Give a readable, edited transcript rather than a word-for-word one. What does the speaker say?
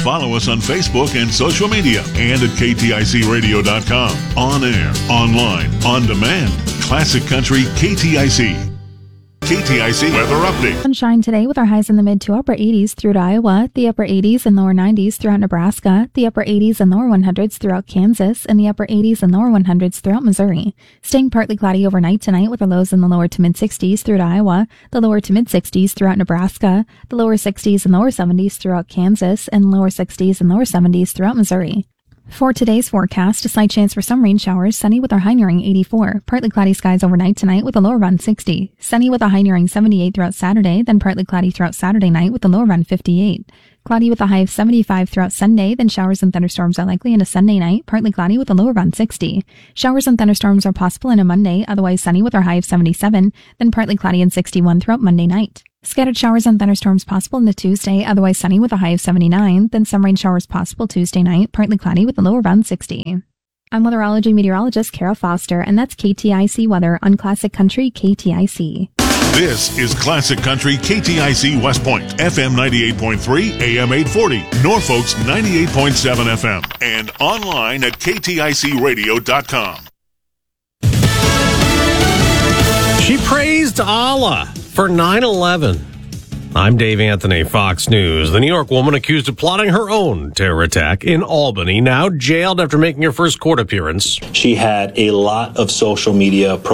follow us on Facebook and social media and at KTICradio.com. On air, online, on demand. Classic Country KTIC. KTIC Weather Update. Sunshine today with our highs in the mid to upper 80s through to Iowa, the upper 80s and lower 90s throughout Nebraska, the upper 80s and lower 100s throughout Kansas, and the upper 80s and lower 100s throughout Missouri. Staying partly cloudy overnight tonight with the lows in the lower to mid 60s through to Iowa, the lower to mid 60s throughout Nebraska, the lower 60s and lower 70s throughout Kansas, and lower 60s and lower 70s throughout Missouri. For today's forecast, a slight chance for some rain showers, sunny with a high nearing 84. Partly cloudy skies overnight tonight with a low around 60. Sunny with a high nearing 78 throughout Saturday, then partly cloudy throughout Saturday night with a low around 58. Cloudy with a high of 75 throughout Sunday, then showers and thunderstorms are likely into Sunday night, partly cloudy with a low around 60. Showers and thunderstorms are possible into Monday, otherwise sunny with our high of 77, then partly cloudy and 61 throughout Monday night. Scattered showers and thunderstorms possible into Tuesday, otherwise sunny with a high of 79, then some rain showers possible Tuesday night, partly cloudy with a low around 60. I'm weatherology meteorologist Kara Foster, and that's KTIC weather on Classic Country KTIC. This is Classic Country KTIC West Point, FM 98.3, AM 840, Norfolk's 98.7 FM, and online at KTICradio.com. She praised Allah for 9/11. I'm Dave Anthony, Fox News. The New York woman accused of plotting her own terror attack in Albany, now jailed after making her first court appearance. She had a lot of social media